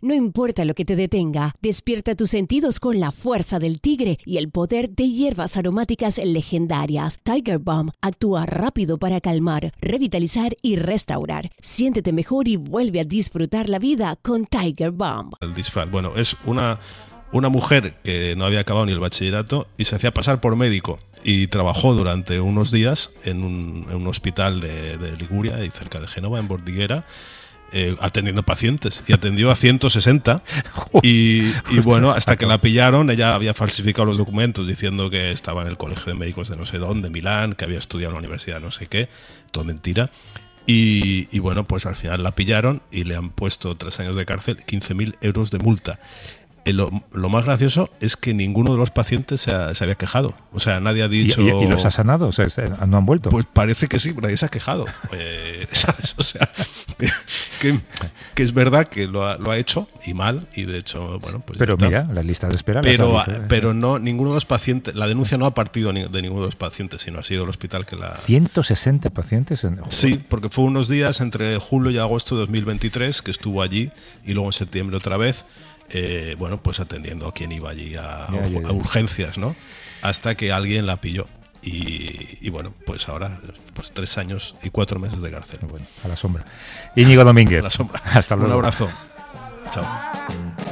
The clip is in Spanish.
No importa lo que te detenga, despierta tus sentidos con la fuerza del tigre y el poder de hierbas aromáticas legendarias. Tiger Balm actúa rápido para calmar, revitalizar y restaurar. Siéntete mejor y vuelve a disfrutar la vida con Tiger Balm. El disfraz, bueno, es una mujer que no había acabado ni el bachillerato y se hacía pasar por médico y trabajó durante unos días en un hospital de Liguria y cerca de Génova, en Bordiguera, atendiendo pacientes, y atendió a 160 y bueno, hasta que la pillaron. Ella había falsificado los documentos diciendo que estaba en el colegio de médicos de no sé dónde, Milán, que había estudiado en la universidad no sé qué, todo mentira. Y bueno, pues al final la pillaron y le han puesto 3 años de cárcel, 15.000 euros de multa. Lo más gracioso es que ninguno de los pacientes se había quejado. O sea, nadie ha dicho... ¿Y los ha sanado? O sea, ¿no han vuelto? Pues parece que sí, nadie se ha quejado. ¿Sabes? O sea, que es verdad que lo ha hecho, y mal, y de hecho, bueno, pues... Pero mira, la lista de espera... Pero no, ninguno de los pacientes... La denuncia no ha partido de ninguno de los pacientes, sino ha sido el hospital que la... 160 pacientes en... Sí, porque fue unos días entre julio y agosto de 2023 que estuvo allí, y luego en septiembre otra vez... bueno, pues atendiendo a quien iba allí a urgencias, ¿no? Hasta que alguien la pilló. Y bueno, pues ahora, pues 3 años y 4 meses de cárcel. Bueno, a la sombra. Íñigo Domínguez. A la sombra. Hasta luego. Un abrazo. Chao.